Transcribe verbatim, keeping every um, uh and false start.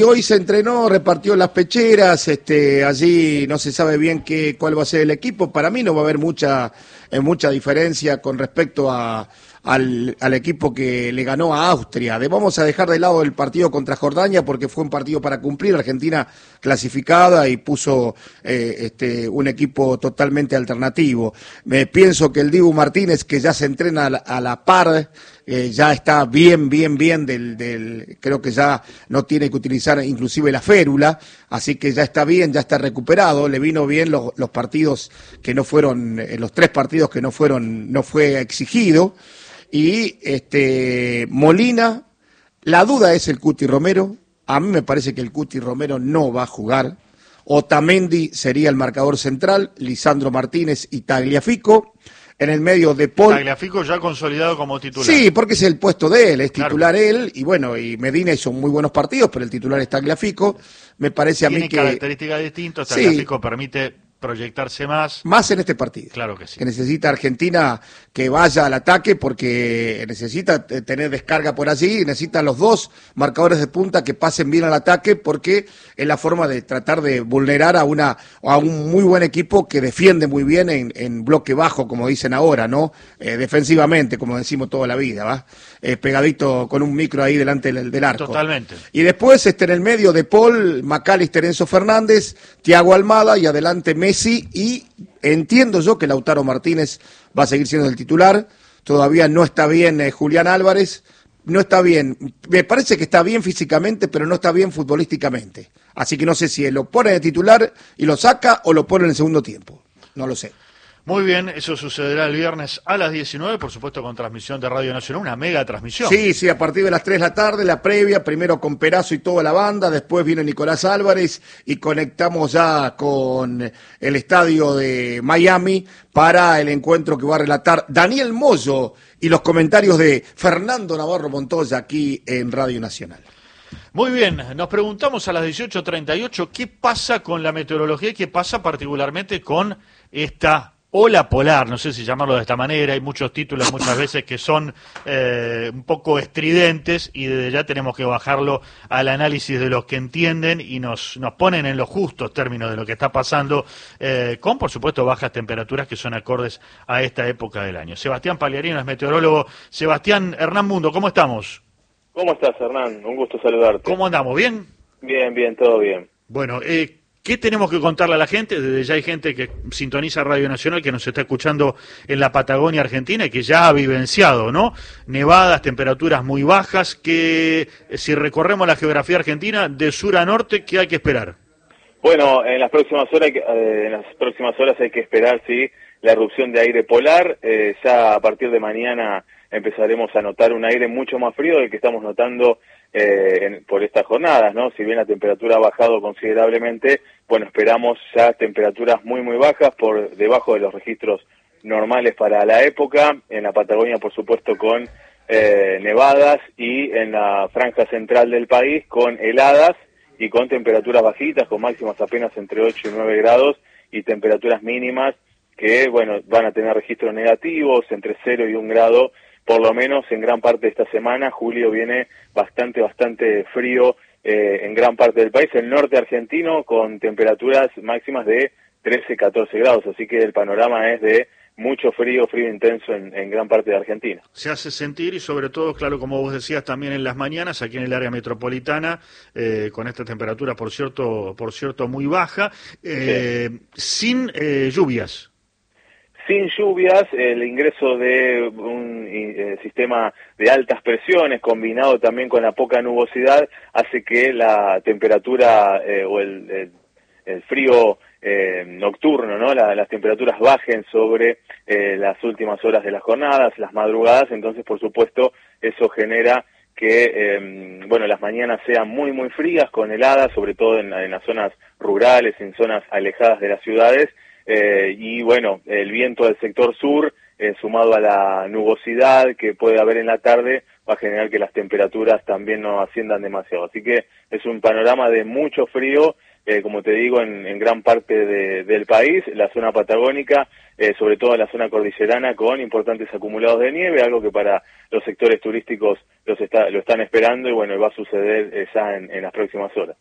Hoy se entrenó, repartió las pecheras, este, allí no se sabe bien qué, cuál va a ser el equipo. Para mí no va a haber mucha, eh, mucha diferencia con respecto a, al, al equipo que le ganó a Austria. De, vamos a dejar de lado el partido contra Jordania porque fue un partido para cumplir. Argentina clasificada y puso eh, este, un equipo totalmente alternativo. Me pienso que el Dibu Martínez, que ya se entrena a la, a la par, eh, ya está bien, bien, bien del, del, creo que ya no tiene que utilizar inclusive la férula, así que ya está bien, ya está recuperado, le vino bien los, los partidos que no fueron, eh, los tres partidos que no fueron, no fue exigido, y este Molina, la duda es el Cuti Romero, a mí me parece que el Cuti Romero no va a jugar, Otamendi sería el marcador central, Lisandro Martínez y Tagliafico. En el medio de Paul. Tagliafico ya consolidado como titular. Sí, porque es el puesto de él, es titular claro. él, y bueno, y Medina hizo muy buenos partidos, pero el titular es Tagliafico. Me parece Tiene a mí que... características distintas, Tagliafico sí. Permite proyectarse más. Más en este partido. Claro que sí. Que necesita Argentina que vaya al ataque porque necesita tener descarga por allí, necesita los dos marcadores de punta que pasen bien al ataque porque es la forma de tratar de vulnerar a una a un muy buen equipo que defiende muy bien en, en bloque bajo, como dicen ahora, ¿no? Eh, defensivamente, como decimos toda la vida, ¿va? Eh, pegadito con un micro ahí delante del, del arco. Totalmente. Y después este en el medio de Paul, McAllister, Enzo Fernández, Thiago Almada y adelante Messi, y entiendo yo que Lautaro Martínez va a seguir siendo el titular. Todavía no está bien eh, Julián Álvarez, no está bien, me parece que está bien físicamente, pero no está bien futbolísticamente. Así que no sé si él lo pone de titular y lo saca o lo pone en el segundo tiempo, no lo sé. Muy bien, eso sucederá el viernes a las diecinueve, por supuesto con transmisión de Radio Nacional, una mega transmisión. Sí, sí, a partir de las tres de la tarde, la previa, primero con Perazo y toda la banda, después viene Nicolás Álvarez y conectamos ya con el estadio de Miami para el encuentro que va a relatar Daniel Moyo y los comentarios de Fernando Navarro Montoya aquí en Radio Nacional. Muy bien, nos preguntamos a las dieciocho treinta y ocho qué pasa con la meteorología y qué pasa particularmente con esta ola polar, no sé si llamarlo de esta manera, hay muchos títulos muchas veces que son eh, un poco estridentes y desde ya tenemos que bajarlo al análisis de los que entienden y nos, nos ponen en los justos términos de lo que está pasando, eh, con por supuesto bajas temperaturas que son acordes a esta época del año. Sebastián Pagliarino es meteorólogo. Sebastián, Hernán Mundo, ¿cómo estamos? ¿Cómo estás, Hernán? Un gusto saludarte. ¿Cómo andamos? ¿Bien? Bien, bien, todo bien. Bueno, eh, ¿qué tenemos que contarle a la gente? Desde ya hay gente que sintoniza Radio Nacional, que nos está escuchando en la Patagonia Argentina y que ya ha vivenciado, ¿no? Nevadas, temperaturas muy bajas, que si recorremos la geografía argentina, de sur a norte, ¿qué hay que esperar? Bueno, en las próximas horas, eh, en las próximas horas hay que esperar, sí, la erupción de aire polar. Eh, ya a partir de mañana empezaremos a notar un aire mucho más frío del que estamos notando eh, en, por estas jornadas, ¿no? Si bien la temperatura ha bajado considerablemente, bueno, esperamos ya temperaturas muy, muy bajas, por debajo de los registros normales para la época. En la Patagonia, por supuesto, con eh, nevadas, y en la franja central del país con heladas y con temperaturas bajitas, con máximas apenas entre ocho y nueve grados, y temperaturas mínimas que, bueno, van a tener registros negativos, entre cero y un grado, por lo menos en gran parte de esta semana. Julio viene bastante, bastante frío eh, en gran parte del país. El norte argentino con temperaturas máximas de trece, catorce grados, así que el panorama es de mucho frío, frío intenso en, en gran parte de Argentina. Se hace sentir, y sobre todo, claro, como vos decías, también en las mañanas, aquí en el área metropolitana, eh, con esta temperatura, por cierto, por cierto muy baja, eh, sí. sin eh, lluvias. Sin lluvias, el ingreso de un eh, sistema de altas presiones combinado también con la poca nubosidad hace que la temperatura eh, o el, el, el frío eh, nocturno, ¿no? La, las temperaturas bajen sobre eh, las últimas horas de las jornadas, las madrugadas. Entonces, por supuesto, eso genera que eh, bueno, las mañanas sean muy, muy frías, con heladas, sobre todo en, en las zonas rurales, en zonas alejadas de las ciudades. Eh, y bueno, el viento del sector sur, eh, sumado a la nubosidad que puede haber en la tarde, va a generar que las temperaturas también no asciendan demasiado. Así que es un panorama de mucho frío eh, como te digo, en, en gran parte de, del país, la zona patagónica, eh, sobre todo la zona cordillerana, con importantes acumulados de nieve, algo que para los sectores turísticos los está, lo están esperando y bueno, va a suceder eh, ya en, en las próximas horas.